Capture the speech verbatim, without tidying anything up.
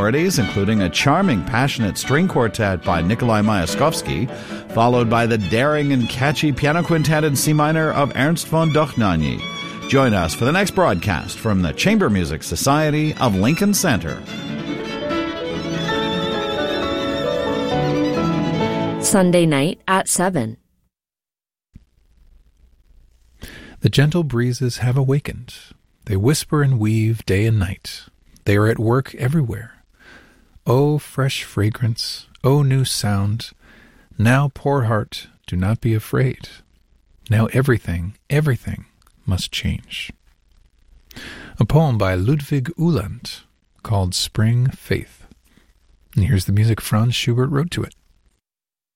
sonorities, including a charming, passionate string quartet by Nikolai Myaskovsky, followed by the daring and catchy piano quintet in C minor of Ernst von Dochnanyi. Join us for the next broadcast from the Chamber Music Society of Lincoln Center. Sunday night at seven. The gentle breezes have awakened. They whisper and weave day and night. They are at work everywhere. O fresh fragrance, O new sound. Now, poor heart, do not be afraid. Now everything, everything must change. A poem by Ludwig Uhland called Spring Faith. And here's the music Franz Schubert wrote to it.